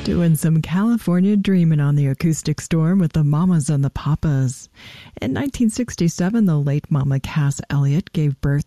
Doing some California dreaming on the acoustic storm with the Mamas and the Papas. In 1967, the late Mama Cass Elliot gave birth